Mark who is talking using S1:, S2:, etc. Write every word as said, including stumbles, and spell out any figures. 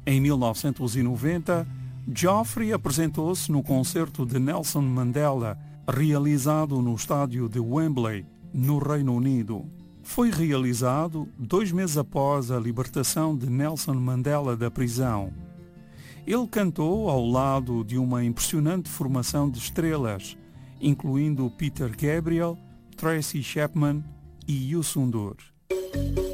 S1: Em mil novecentos e noventa, Geoffrey apresentou-se no concerto de Nelson Mandela, realizado no estádio de Wembley, no Reino Unido. Foi realizado dois meses após a libertação de Nelson Mandela da prisão. Ele cantou ao lado de uma impressionante formação de estrelas, incluindo Peter Gabriel, Tracy Chapman e Youssou N'Dour.